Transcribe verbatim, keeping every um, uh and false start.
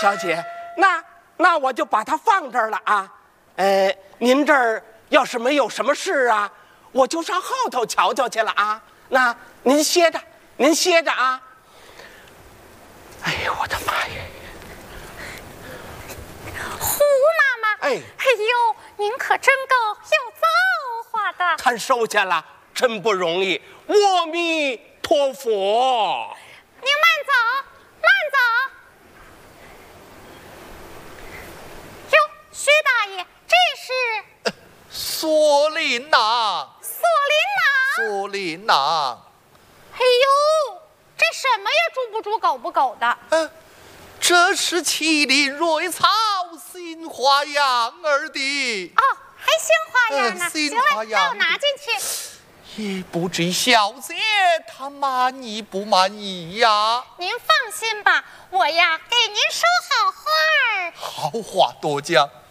小姐，那那我就把它放这儿了啊。呃，您这儿要是没有什么事啊，我就上后头瞧瞧去了啊。那您歇着，您歇着啊。哎呦，我的妈呀！ 胡妈妈， 哎， 哎呦，您可真够有造化的。 看收下了，真不容易。阿弥陀佛。 您慢走，慢走。哟，薛大爷，这是索琳娜， 索琳娜。 索琳娜。 哎呦，这什么呀？猪不猪，狗不狗的。 呃，这是麒麟瑞草新花样儿的。 哦，还新花样呢。 呃、新行了， 花样让我拿进去。 也不知小姐她满意不满意呀？ 您放心吧，我呀给您说好话儿。 好话多讲。